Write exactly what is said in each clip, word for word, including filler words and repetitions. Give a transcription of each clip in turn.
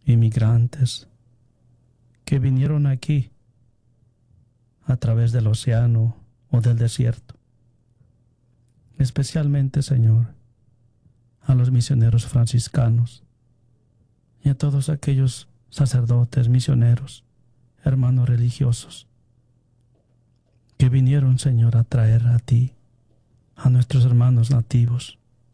inmigrantes que vinieron aquí a través del océano o del desierto. Especialmente, Señor, a los misioneros franciscanos y a todos aquellos sacerdotes, misioneros, hermanos religiosos que vinieron, Señor, a traer a ti, a nuestros hermanos nativos.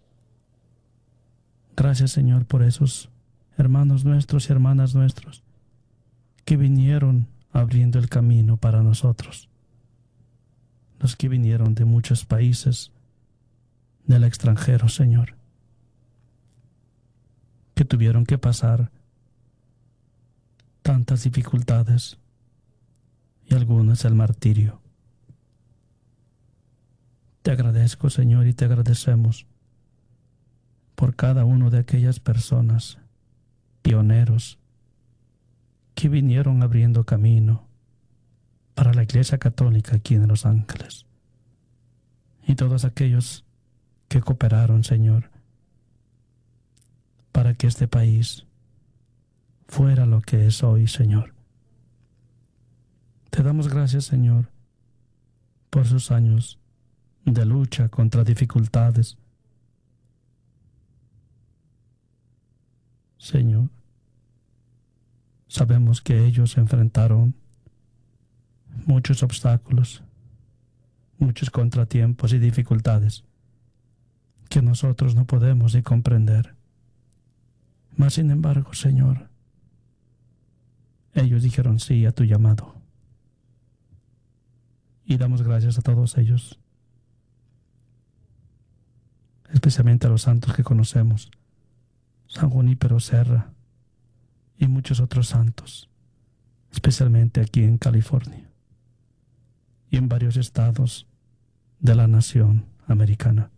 Gracias, Señor, por esos hermanos nuestros y hermanas nuestros que vinieron abriendo el camino para nosotros. Los que vinieron de muchos países del extranjero, Señor, que tuvieron que pasar tantas dificultades y algunas el martirio. Te agradezco, Señor, y te agradecemos por cada uno de aquellas personas, pioneros, que vinieron abriendo camino para la Iglesia Católica aquí en Los Ángeles. Y todos aquellos que cooperaron, Señor, para que este país fuera lo que es hoy, Señor. Te damos gracias, Señor, por sus años de lucha contra dificultades. Señor, sabemos que ellos enfrentaron muchos obstáculos, muchos contratiempos y dificultades que nosotros no podemos ni comprender. Mas, sin embargo, Señor, ellos dijeron sí a tu llamado. Y damos gracias a todos ellos, especialmente a los santos que conocemos, San Junípero Serra y muchos otros santos, especialmente aquí en California y en varios estados de la nación americana.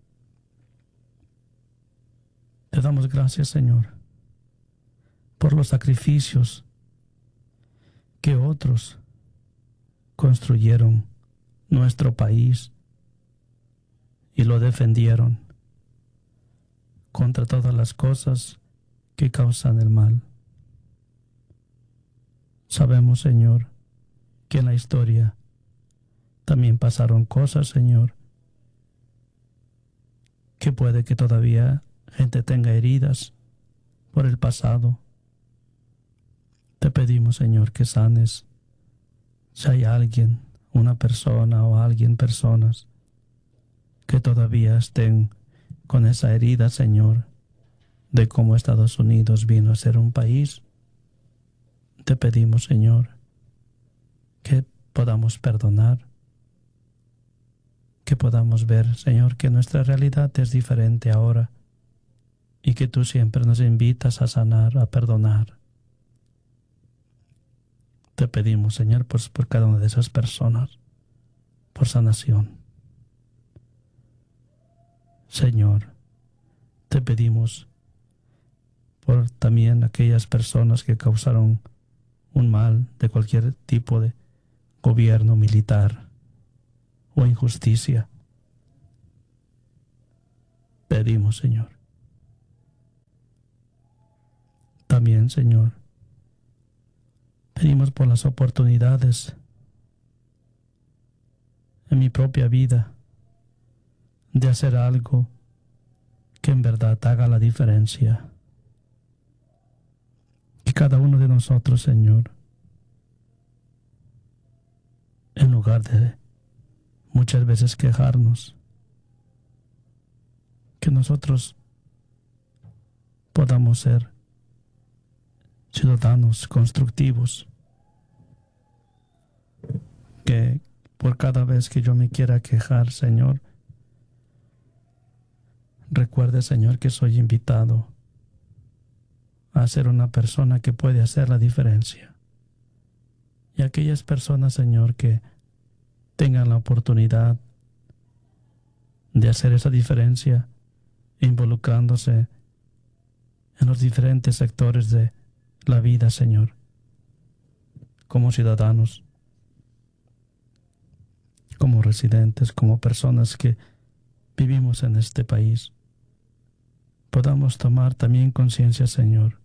Te damos gracias, Señor, por los sacrificios que otros construyeron nuestro país y lo defendieron contra todas las cosas que causan el mal. Sabemos, Señor, que en la historia también pasaron cosas, Señor, que puede que todavía gente tenga heridas por el pasado. Te pedimos, Señor, que sanes si hay alguien, una persona o alguien, personas que todavía estén con esa herida, Señor, de cómo Estados Unidos vino a ser un país. Te pedimos, Señor, que podamos perdonar, que podamos ver, Señor, que nuestra realidad es diferente ahora y que tú siempre nos invitas a sanar, a perdonar. Te pedimos, Señor, pues por cada una de esas personas, por sanación. Señor, te pedimos por también aquellas personas que causaron un mal de cualquier tipo de gobierno militar o injusticia. Pedimos, Señor. También, Señor, pedimos por las oportunidades en mi propia vida de hacer algo que en verdad haga la diferencia. Que cada uno de nosotros, Señor, en lugar de muchas veces quejarnos, que nosotros podamos ser ciudadanos constructivos, que por cada vez que yo me quiera quejar, Señor, recuerde, Señor, que soy invitado a ser una persona que puede hacer la diferencia. Y aquellas personas, Señor, que tengan la oportunidad de hacer esa diferencia, involucrándose en los diferentes sectores de la vida, Señor, como ciudadanos, como residentes, como personas que vivimos en este país, podamos tomar también conciencia, Señor,